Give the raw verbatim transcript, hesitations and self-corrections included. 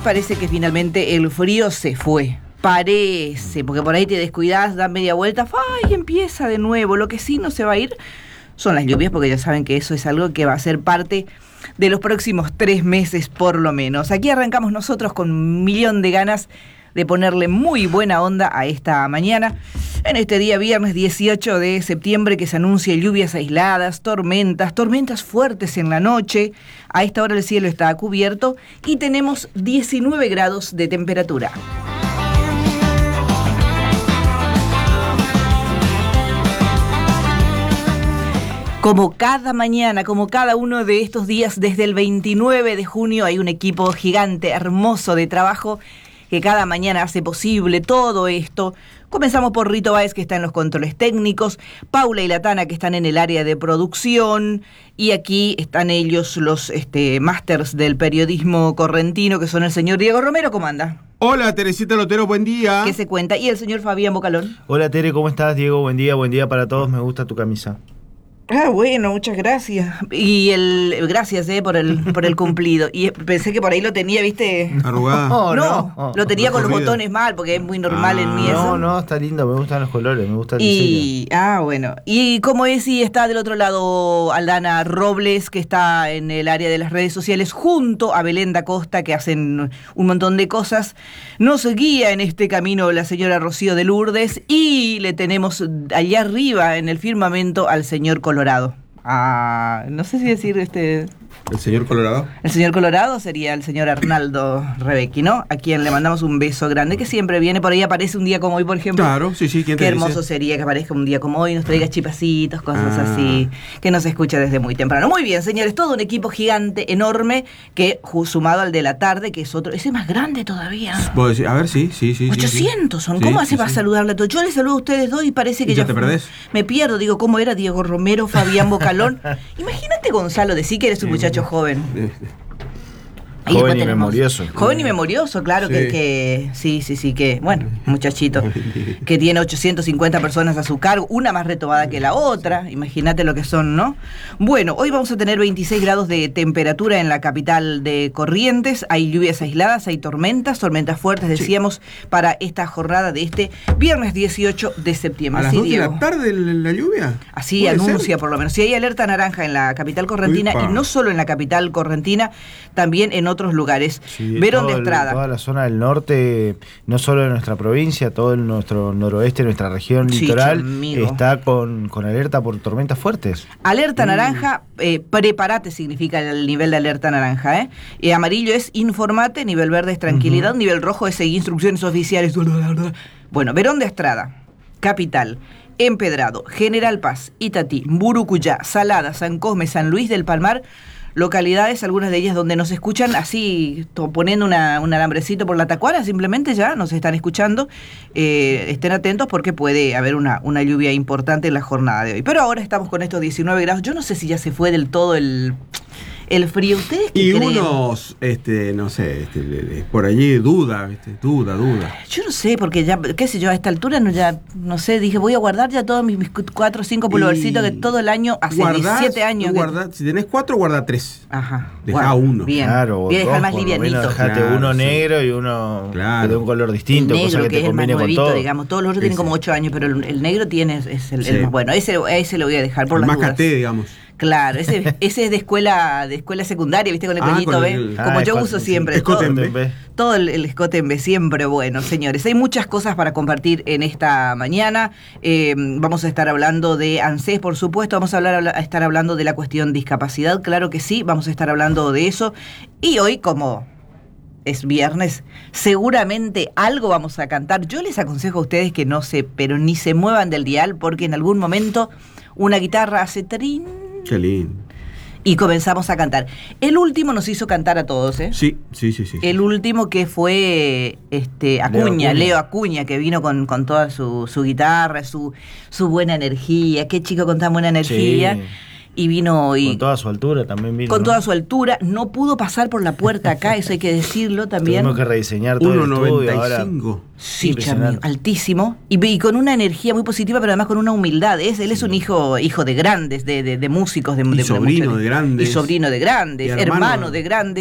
parece que finalmente el frío se fue. Parece, porque por ahí te descuidás, das media vuelta, ¡ay! Empieza de nuevo. Lo que sí no se va a ir son las lluvias, porque ya saben que eso es algo que va a ser parte de los próximos tres meses por lo menos. Aquí arrancamos nosotros con un millón de ganas de ponerle muy buena onda a esta mañana, en este día viernes dieciocho de septiembre, que se anuncia lluvias aisladas, tormentas, tormentas fuertes en la noche. A esta hora el cielo está cubierto y tenemos diecinueve grados de temperatura. Como cada mañana, como cada uno de estos días, desde el veintinueve de junio hay un equipo gigante, hermoso de trabajo que cada mañana hace posible todo esto. Comenzamos por Rito Báez, que está en los controles técnicos, Paula y Latana, que están en el área de producción, y aquí están ellos, los este, másters del periodismo correntino, que son el señor Diego Romero. ¿Cómo anda? Hola, Teresita Lotero, buen día. ¿Qué se cuenta? Y el señor Fabián Bocalón. Hola, Tere, ¿cómo estás? Diego, buen día, buen día para todos, me gusta tu camisa. Ah, bueno, muchas gracias. Y el gracias eh, por el por el cumplido. Y pensé que por ahí lo tenía, ¿viste? Arrugada. No, no, no, lo tenía con los corrido. botones mal, porque es muy normal Ah, en mí No, eso. no, está lindo, me gustan los colores, me gusta el Y, diseño. ah, bueno. Y como es, y está del otro lado Aldana Robles, que está en el área de las redes sociales, junto a Belén Costa, que hacen un montón de cosas. Nos guía en este camino la señora Rocío de Lourdes, y le tenemos allá arriba en el firmamento al señor Colorado. Ah, no sé si decir este... ¿El señor Colorado? El señor Colorado sería el señor Arnaldo Rebecki, ¿no? A quien le mandamos un beso grande, que siempre viene, por ahí aparece un día como hoy, por ejemplo. Claro, sí, sí, ¿quién te Qué dice? hermoso sería que aparezca un día como hoy, nos traiga chipacitos, cosas Ah. así, que nos escucha desde muy temprano. Muy bien, señores, todo un equipo gigante, enorme, que ju- sumado al de la tarde, que es otro, ese es más grande todavía. ¿Puedo decir? A ver, sí, sí, sí. sí, ochocientos son. sí. ¿Cómo Sí, hace sí, para sí. saludarle a todos? Yo les saludo a ustedes dos y parece que ¿Y ya ya te fu- perdés? Me pierdo, digo, ¿cómo era Diego Romero, Fabián Bocalón? Imagínate, Gonzalo, decir que eres un muchacho joven. Eh, Y Joven después y tenemos- memorioso. Joven y memorioso, claro, Sí. que, que sí, sí, sí, que, bueno, muchachito, que tiene ochocientas cincuenta personas a su cargo, una más retomada que la otra, imagínate lo que son, ¿no? Bueno, hoy vamos a tener veintiséis grados de temperatura en la capital de Corrientes, hay lluvias aisladas, hay tormentas, tormentas fuertes, decíamos, para esta jornada de este viernes dieciocho de septiembre. ¿A las Sí, dos de Diego. la tarde la, la lluvia? Así ¿Puede anuncia ser? por lo menos. Si hay alerta naranja en la capital correntina, Uipa. y no solo en la capital correntina, también en otros lugares. Sí, Verón todo de el- Estrada. Toda la zona del norte, no solo de nuestra provincia, todo el nuestro noroeste, nuestra región Sí, litoral, amigo. está con, con alerta por tormentas fuertes. Alerta naranja, eh, prepárate significa el nivel de alerta naranja, ¿eh? Eh, amarillo es informate, nivel verde es tranquilidad, Ujú. nivel rojo es seguir instrucciones oficiales. Bueno, Verón de Estrada, capital, Empedrado, General Paz, Itatí, Burucuyá, Salada, San Cosme, San Luis del Palmar, localidades, algunas de ellas donde nos escuchan así, to- poniendo una, un alambrecito por la tacuara, simplemente ya nos están escuchando. Eh, estén atentos porque puede haber una, una lluvia importante en la jornada de hoy. Pero ahora estamos con estos diecinueve grados. Yo no sé si ya se fue del todo el, el frío. ¿Ustedes qué Y creen? unos, este, no sé, este, le- le- por allí duda, ¿viste? Duda, duda. Yo no sé, porque ya, qué sé yo, a esta altura no ya, no sé, dije, voy a guardar ya todos mis, mis cu- cuatro o cinco pullovercitos Y que todo el año, hace guardás, diecisiete años. tú que- guardás- si tenés cuatro, guarda tres. Ajá. Dejá guarda. uno. Bien. Claro, Voy a dejar dos, más por lo menos livianito. dejate Claro, uno sí. negro y uno Claro. de un color El distinto, cosa negro, que que te es el más combine con nuevito, todo. digamos. Todos los otros tienen Ese. como ocho años, pero el, el negro tiene, es el, el Sí. más bueno. Ese, ese lo voy a dejar por El las más dudas. caté, digamos. Claro, ese, ese es de escuela de escuela secundaria, ¿viste? Con el Ah, cuellito, con ¿ves? el- Como Ah, yo escote, uso sí. siempre. Escote todo- en B. Todo el, el escote en B, siempre bueno, señores. Hay muchas cosas para compartir en esta mañana. Eh, vamos a estar hablando de ANSES, por supuesto. Vamos a, hablar, habla- a estar hablando de la cuestión discapacidad, claro que sí. Vamos a estar hablando de eso. Y hoy, como es viernes, seguramente algo vamos a cantar. Yo les aconsejo a ustedes que no se, pero ni se muevan del dial, porque en algún momento una guitarra hace trin Qué lindo. y comenzamos a cantar. El último nos hizo cantar a todos, ¿eh? Sí, sí, sí, sí. El último que fue este Acuña, Leo Acuña. Leo Acuña, que vino con, con toda su, su guitarra, su, su buena energía. Qué chico con tan buena energía. Sí. Y vino y Con toda su altura también vino. con ¿no? toda su altura. No pudo pasar por la puerta acá, eso hay que decirlo también. Tuvimos que rediseñar todo uno el estudio noventa y ahora. cinco. Sí, Impresionante. chami, altísimo. Y, y con una energía muy positiva, pero además con una humildad. Es, él es un hijo hijo de grandes, de, de, de músicos, de, Y de- de sobrino mucha- de grandes. Y sobrino de grandes, Y hermano. hermano de grandes.